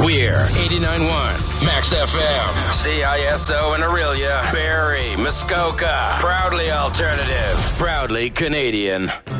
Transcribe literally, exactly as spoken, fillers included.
We're eighty-nine point one Max F M. C I S O in Aurelia, Barrie, Muskoka. Proudly alternative. Proudly Canadian.